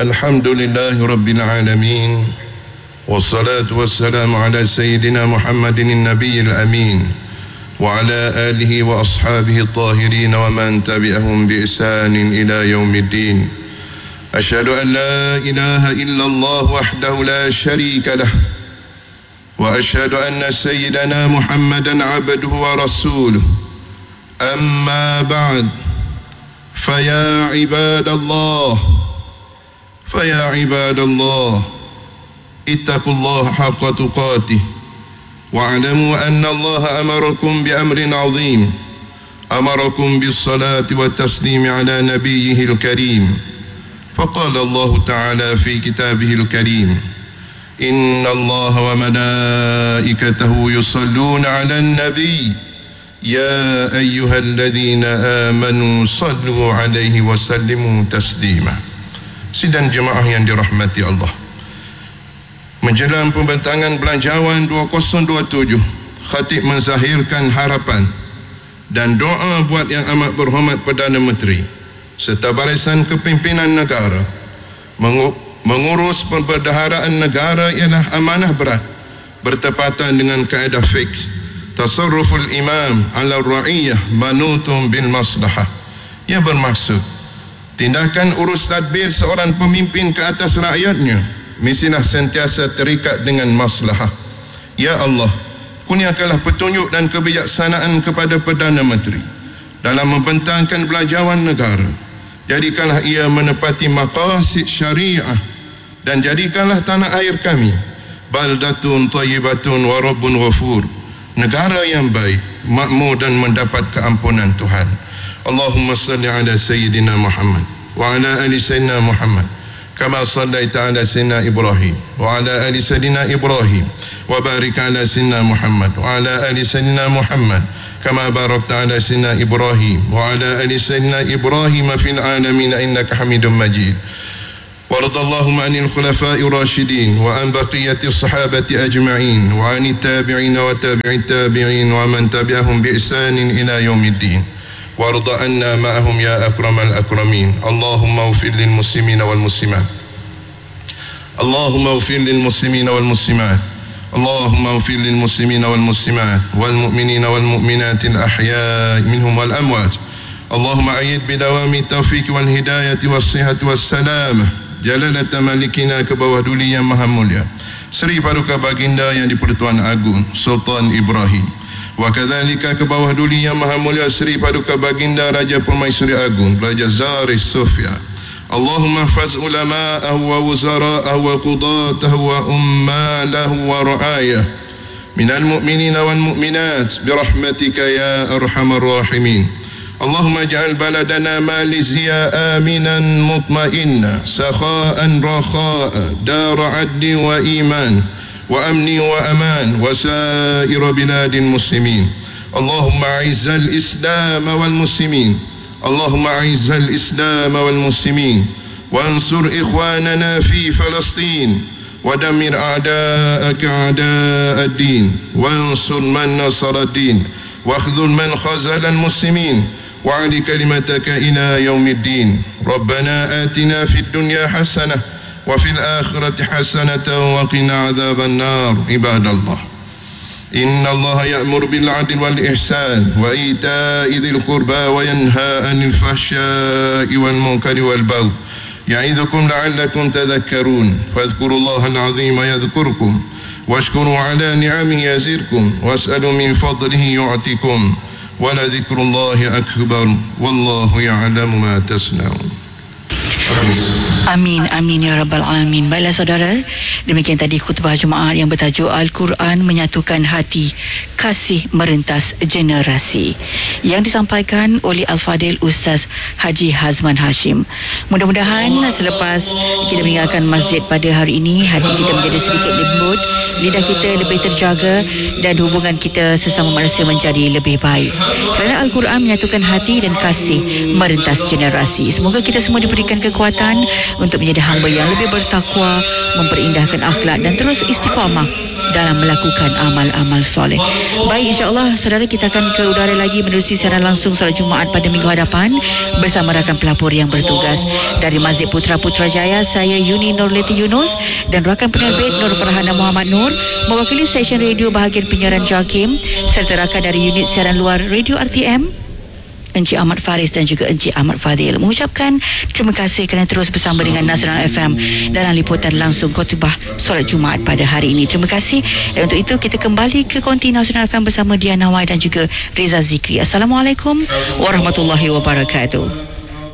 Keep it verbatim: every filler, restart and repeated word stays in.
Alhamdulillahi Rabbil Alamin. Wassalatu wassalamu ala Sayyidina Muhammadin Nabiyil Amin wa ala alihi wa ashabihi tahirin wa man tabi'ahum bi ihsanin ila yaumiddin. Asyhadu an la ilaha illallah wahdahu la syarika lah wa asyhadu anna Sayyidana Muhammadan abduhu wa rasuluh. Amma ba'd. Faya ibadallah فيا عباد الله اتقوا الله حق تقاته واعلموا أن الله أمركم بأمر عظيم أمركم بالصلاة والتسليم على نبيه الكريم فقال الله تعالى في كتابه الكريم إن الله وملائكته يصلون على النبي يا أيها الذين آمنوا صلوا عليه وسلموا تسليما. Sidang jemaah yang dirahmati Allah, menjelang pembentangan Belanjawan dua ribu dua puluh tujuh, khatib menzahirkan harapan dan doa buat yang amat berhormat Perdana Menteri serta barisan kepimpinan negara. Mengurus perbendaharaan negara ialah amanah berat, bertepatan dengan kaedah fiqh tasarruful imam ala ra'iyah manutun bil maslahah, yang bermaksud tindakan urus tadbir seorang pemimpin ke atas rakyatnya mestilah sentiasa terikat dengan maslahah. Ya Allah, kurniakanlah petunjuk dan kebijaksanaan kepada Perdana Menteri dalam membentangkan belanjawan negara. Jadikanlah ia menepati maqasid syariah dan jadikanlah tanah air kami baldatun thayyibatun wa rabbun ghafur, negara yang baik, makmur dan mendapat keampunan Tuhan. Allahumma salli ala Sayyidina Muhammad wa ala ali Sayyidina Muhammad kama sallaita ala Sayyidina Ibrahim wa ala ali Sayyidina Ibrahim wa barik ala Sayyidina Muhammad wa ala ali Sayyidina Muhammad kama barakta ala Sayyidina Ibrahim wa ala ali Sayyidina Ibrahim fil alamin innaka Hamidum Majid. وارض اللهم عن الخلفاء الراشدين وعن بقية الصحابة أجمعين وعن التابعين وتابع التابعين ومن تبعهم بإحسان إلى يوم الدين وارض عنا معهم يا أكرم الأكرمين. اللهم اغفر للمسلمين والمسلمات اللهم اغفر للمسلمين والمسلمات اللهم اغفر للمسلمين والمسلمات والمؤمنين والمؤمنات الأحياء منهم والأموات. اللهم أيد بدوام التوفيق والهداية والصحة والسلامة Jalalat Malikina ke bawah duli yang maha mulia Seri Paduka Baginda yang di-Pertuan Agung Sultan Ibrahim, wa kadzalika ke bawah duli yang maha mulia Seri Paduka Baginda Raja Permaisuri Agung Raja Zaris Sofia. Allahumma hafaz ulama'ahu wa wuzara'ahu wa qudatahu wa ummalahu wa ra'ayah minal mu'minina wal mu'minat birahmatika ya arhamar rahimin. Allahumma ja'al baladana Malaysia aminan mutmainna sakha'an rakha'a dara adli wa iman wa amni wa aman wa sa'ira biladil muslimin. Allahumma a'izzal islam wal muslimin Allahumma a'izzal islam wal muslimin wa ansur ikhwanana fi Palestin wa damir a'da'aka a'da'ad din wa ansur man nasara din wa akhdhul man khazala al muslimin وعلي كلمتك إلى يوم الدين. ربنا آتنا في الدنيا حسنة وفي الآخرة حسنة وقنا عذاب النار. عباد الله، إن الله يأمر بالعدل والإحسان وإيتاء ذي القربى وينهى عن الفحشاء والمنكر والبغي يعظكم لعلكم تذكرون. فاذكروا الله العظيم يذكركم واشكروا على نعمه يزدكم واسألوا من فضله يعطكم ولذكر الله أكبر والله يعلم ما تصنعون. Amin, amin ya Rabbal Alamin. Baiklah saudara, demikian tadi khutbah Jumaat yang bertajuk Al-Quran Menyatukan Hati, Kasih Merentas Generasi, yang disampaikan oleh Al-Fadil Ustaz Haji Hazman Hashim. Mudah-mudahan selepas kita meninggalkan masjid pada hari ini, hati kita menjadi sedikit lembut, lidah kita lebih terjaga dan hubungan kita sesama manusia menjadi lebih baik. Kerana Al-Quran menyatukan hati dan kasih merentas generasi. Semoga kita semua diberikan kekuatan untuk menjadi hamba yang lebih bertakwa, memperindahkan akhlak dan terus istiqamah dalam melakukan amal-amal soleh. Baik, insya-Allah saudara, kita akan ke udara lagi menerusi siaran langsung solat Jumaat pada minggu hadapan bersama rakan pelapor yang bertugas dari Masjid Putra Putrajaya. Saya Yuni Nurliti Yunus dan rakan penerbit Nur Farhana Muhammad Nur mewakili stesen radio bahagian penyiaran JAKIM serta rakan dari unit siaran luar Radio R T M Encik Ahmad Faris dan juga Encik Ahmad Fadil mengucapkan terima kasih kerana terus bersama dengan Nasional F M dalam liputan langsung khutbah solat Jumaat pada hari ini. Terima kasih. Dan untuk itu kita kembali ke konti Nasional F M bersama Diana Wai dan juga Reza Zikri. Assalamualaikum warahmatullahi wabarakatuh.